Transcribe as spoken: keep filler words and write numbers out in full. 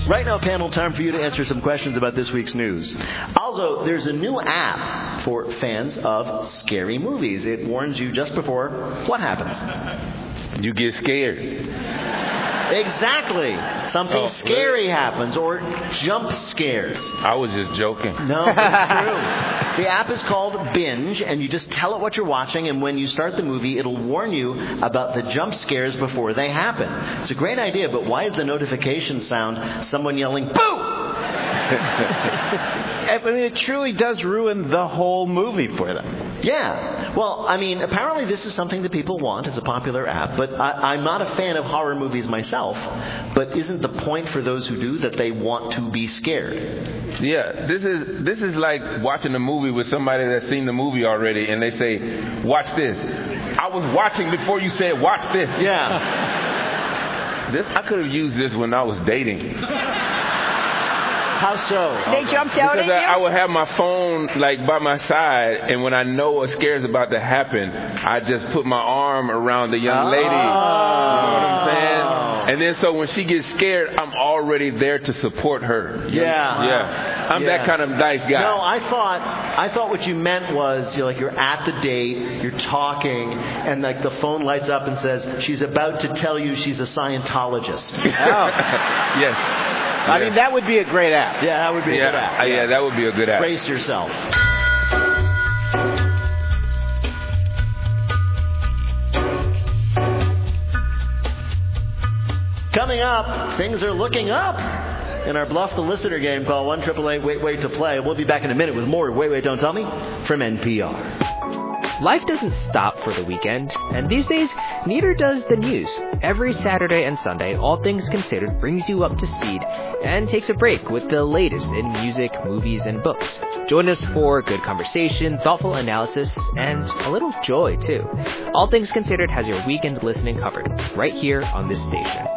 Right now, panel, time for you to answer some questions about this week's news. Also, there's a new app for fans of scary movies. It warns you just before what happens. You get scared. Exactly. Something Oh, scary really? happens, or jump scares. I was just joking. No, it's true. The app is called Binge, and you just tell it what you're watching, and when you start the movie, it'll warn you about the jump scares before they happen. It's a great idea, but why is the notification sound someone yelling, "Boo!" I mean, it truly does ruin the whole movie for them. Yeah. Well, I mean, apparently this is something that people want. It's a popular app, but I, I'm not a fan of horror movies myself. But isn't the point for those who do that they want to be scared? Yeah, this is this is like watching a movie with somebody that's seen the movie already, and they say, "Watch this." I was watching before you said, "Watch this." Yeah. This I could have used this when I was dating. How so? They jumped out Because at I, you? I would have my phone like by my side, and when I know a scare is about to happen, I just put my arm around the young lady. You know what I'm saying? And then so when she gets scared, I'm already there to support her. Yeah. Yeah. I'm Yeah. that kind of nice guy. No, I thought I thought what you meant was you're like you're at the date, you're talking, and like the phone lights up and says she's about to tell you she's a Scientologist. Oh. Yes. I mean, that would be a great app. Yeah, that would be Yeah, a good app. uh, yeah, that would be a good app. Brace yourself. Coming up, things are looking up in our Bluff the Listener game. Call one eight eight eight wait wait to play. We'll be back in a minute with more Wait Wait Don't Tell Me from N P R. Life doesn't stop for the weekend, and these days, neither does the news. Every Saturday and Sunday, All Things Considered brings you up to speed and takes a break with the latest in music, movies, and books. Join us for good conversation, thoughtful analysis, and a little joy, too. All Things Considered has your weekend listening covered, right here on this station.